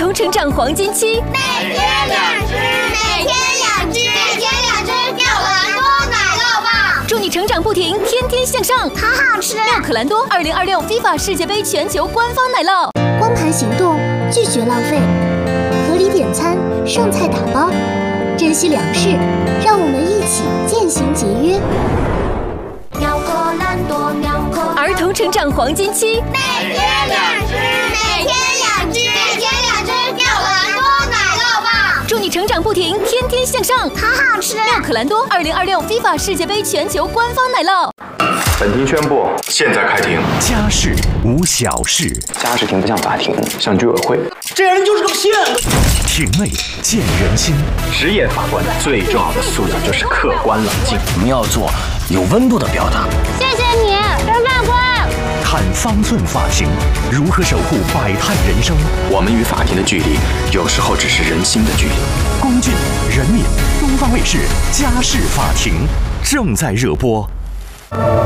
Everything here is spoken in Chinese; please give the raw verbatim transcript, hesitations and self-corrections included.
童成长黄金期， 每天两只，每天两只，每天两只妙可蓝多奶酪棒， 祝你成长不停，天天向上， 好好吃。 妙可蓝多二零二六 FIFA 世界杯全球官方奶酪。 光盘行动，拒绝浪费，合理点餐，剩菜打包，珍惜粮食，让我们一起渐行节约。 妙可蓝多，妙可儿童成长黄金期， 每天两只，每天两只，每天两只妙可蓝多奶酪棒， 祝你成长不停，天天向上， 好好吃。 妙可蓝多二零二六 FIFA 世界杯全球官方奶酪。 本庭宣布，现在开庭。 家事无小事， 家事庭不像法庭，像居委会。 这人就是个骗子。 庭内见人心。 职业法官最重要的素养就是客观冷静。 我们要做有温度的表达。 谢谢你，陈法官。 看方寸法庭，如何守护百态人生？ 我们与法庭的距离，有时候只是人心的距离。 龚俊、任敏，东方卫视《家事法庭》正在热播。